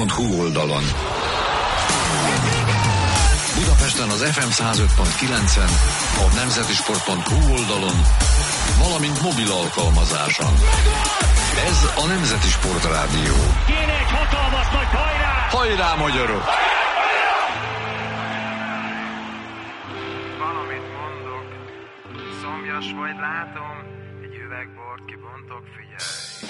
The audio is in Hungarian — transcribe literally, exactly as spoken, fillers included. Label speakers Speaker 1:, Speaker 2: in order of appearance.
Speaker 1: Hú oldalon. Budapesten az ef em száz öt pont kilencen, a nemzetisport pont hu oldalon, valamint mobil alkalmazáson. Ez a Nemzeti Sport Rádió.
Speaker 2: Kéne egy hatalmas nagy hajrá!
Speaker 1: Hajrá, magyarok!
Speaker 3: Valamit mondok, szomjas vagy látom, egy üveg bort kibontok, figyelj!